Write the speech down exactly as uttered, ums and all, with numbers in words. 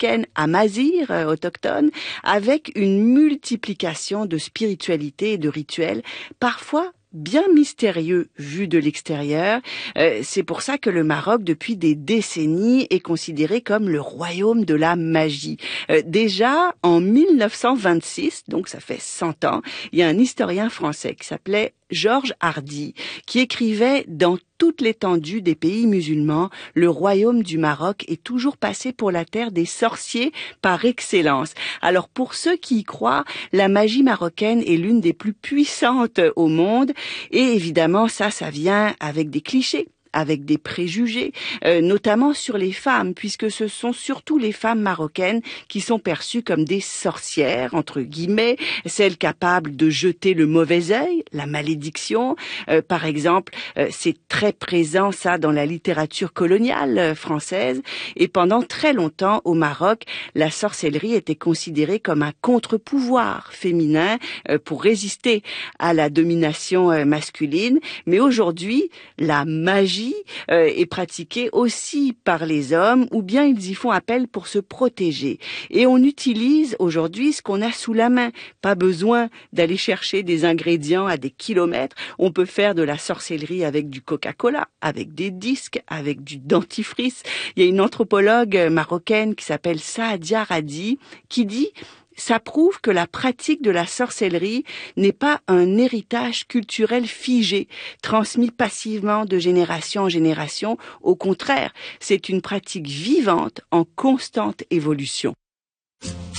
marocaine amazigh, euh, autochtone, avec une multiplication de spiritualité et de rituels, parfois bien mystérieux vu de l'extérieur. Euh, c'est pour ça que le Maroc, depuis des décennies, est considéré comme le royaume de la magie. Euh, déjà, en mille neuf cent vingt-six, donc ça fait cent ans, il y a un historien français qui s'appelait Georges Hardy, qui écrivait dans toute l'étendue des pays musulmans, le royaume du Maroc est toujours passé pour la terre des sorciers par excellence. Alors pour ceux qui y croient, la magie marocaine est l'une des plus puissantes au monde et évidemment ça, ça vient avec des clichés, avec des préjugés, euh, notamment sur les femmes, puisque ce sont surtout les femmes marocaines qui sont perçues comme des sorcières, entre guillemets, celles capables de jeter le mauvais œil, la malédiction. Euh, par exemple, euh, c'est très présent ça dans la littérature coloniale euh, française, et pendant très longtemps au Maroc, la sorcellerie était considérée comme un contre-pouvoir féminin euh, pour résister à la domination euh, masculine, mais aujourd'hui, la magie Euh, est pratiquée aussi par les hommes ou bien ils y font appel pour se protéger. Et on utilise aujourd'hui ce qu'on a sous la main. Pas besoin d'aller chercher des ingrédients à des kilomètres. On peut faire de la sorcellerie avec du Coca-Cola, avec des disques, avec du dentifrice. Il y a une anthropologue marocaine qui s'appelle Saadia Radi qui dit: ça prouve que la pratique de la sorcellerie n'est pas un héritage culturel figé, transmis passivement de génération en génération. Au contraire, c'est une pratique vivante en constante évolution.